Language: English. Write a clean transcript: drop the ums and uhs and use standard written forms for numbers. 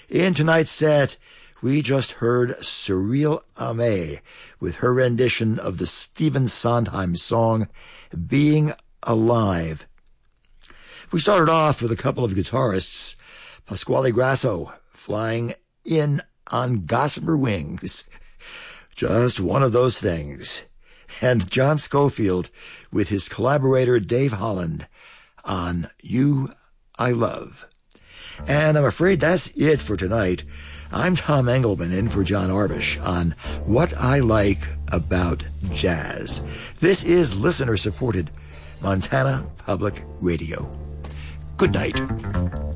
In tonight's set, we just heard Cyril Amé with her rendition of the Stephen Sondheim song, Being Alive. We started off with a couple of guitarists, Pasquale Grasso flying in on gossamer wings. Just one of those things. And John Scofield with his collaborator Dave Holland on You I Love. And I'm afraid that's it for tonight. I'm Tom Engelman in for John Arbish on What I Like About Jazz. This is listener-supported Montana Public Radio. Good night.